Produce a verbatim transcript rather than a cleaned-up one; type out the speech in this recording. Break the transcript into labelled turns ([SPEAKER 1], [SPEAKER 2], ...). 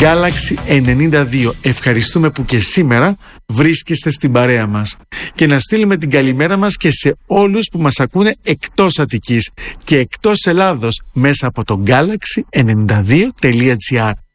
[SPEAKER 1] Galaxy ενενήντα δύο. Ευχαριστούμε που και σήμερα βρίσκεστε στην παρέα μας. Και να στείλουμε την καλημέρα μας και σε όλους που μας ακούνε εκτός Αττικής και εκτός Ελλάδος μέσα από το galaxy ενενήντα δύο τελεία gr.